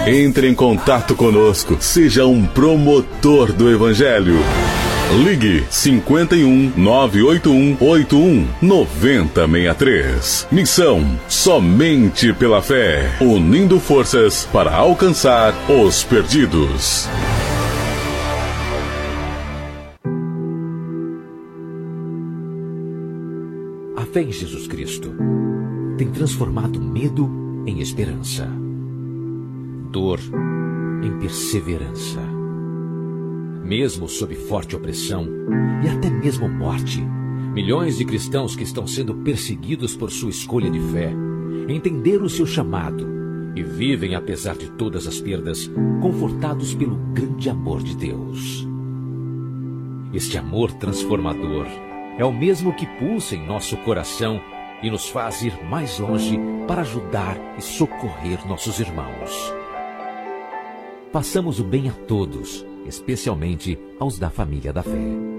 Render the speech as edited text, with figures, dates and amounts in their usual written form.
Entre em contato conosco. Seja um promotor do Evangelho. Ligue 51 981 81 9063. Missão Somente pela Fé. Unindo forças para alcançar os perdidos. A fé em Jesus Cristo tem transformado medo em esperança, dor em perseverança. Mesmo sob forte opressão e até mesmo morte, milhões de cristãos que estão sendo perseguidos por sua escolha de fé entenderam o seu chamado e vivem, apesar de todas as perdas, confortados pelo grande amor de Deus. Este amor transformador é o mesmo que pulsa em nosso coração e nos faz ir mais longe para ajudar e socorrer nossos irmãos. Façamos o bem a todos, especialmente aos da família da fé.